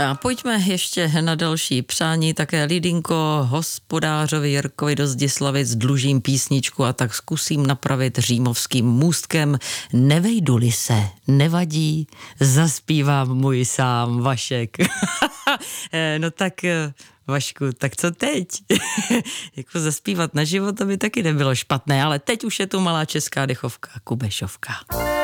A pojďme ještě na další přání, také Lidinko, hospodářovi Jirkovi do Zdislavic dlužím písničku a tak zkusím napravit římovským můstkem. Nevejdu-li se, nevadí, zaspívám můj sám Vašek. No tak Vašku, tak co teď? Jako zaspívat naživo, to by taky nebylo špatné, ale teď už je tu malá česká dechovka, Kubešovka.